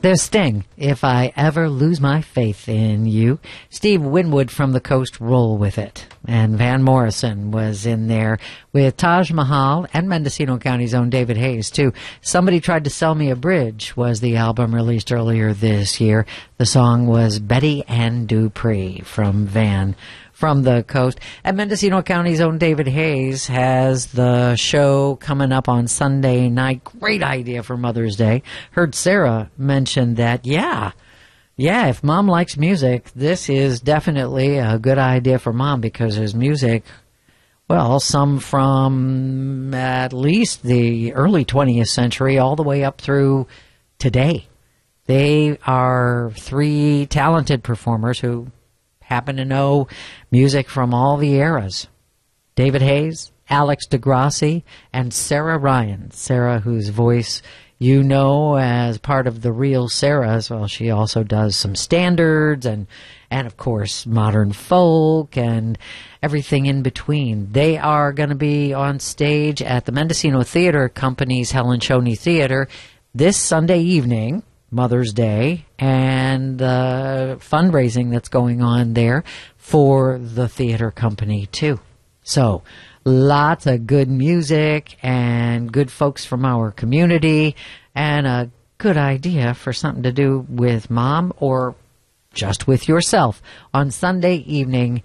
There's Sting, If I Ever Lose My Faith in You. Steve Winwood from the Coast, Roll With It. And Van Morrison was in there with Taj Mahal and Mendocino County's own David Hayes, too. Somebody Tried to Sell Me a Bridge was the album released earlier this year. The song was Betty Ann Dupree from Van from the Coast. And Mendocino County's own David Hayes has the show coming up on Sunday night. Great idea for Mother's Day. Heard Sarah mention that, yeah, if Mom likes music, this is definitely a good idea for Mom, because there's music, well, some from at least the early 20th century all the way up through today. They are three talented performers who happen to know music from all the eras. David Hayes, Alex DeGrassi, and Sarah Ryan. Sarah, whose voice you know as part of the Real Sarahs. Well, she also does some standards and of course modern folk and everything in between. They are going to be on stage at the Mendocino Theater Company's Helen Choney Theater this Sunday evening, Mother's Day, and fundraising that's going on there for the theater company too. So lots of good music and good folks from our community, and a good idea for something to do with Mom or just with yourself on Sunday evening.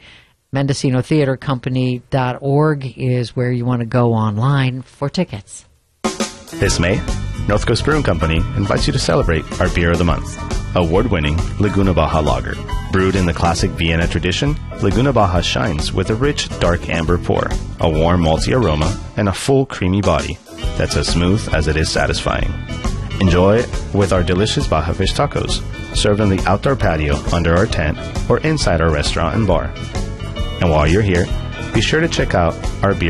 MendocinoTheaterCompany.org is where you want to go online for tickets. This May, North Coast Brewing Company invites you to celebrate our Beer of the Month, award-winning Laguna Baja Lager. Brewed in the classic Vienna tradition, Laguna Baja shines with a rich, dark amber pour, a warm malty aroma, and a full, creamy body that's as smooth as it is satisfying. Enjoy with our delicious Baja fish tacos, served on the outdoor patio under our tent or inside our restaurant and bar. And while you're here, be sure to check out our beer